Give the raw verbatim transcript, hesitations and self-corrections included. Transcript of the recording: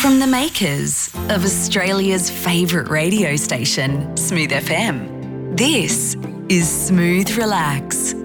From the makers of Australia's favourite radio station, Smooth F M, this is Smooth Relax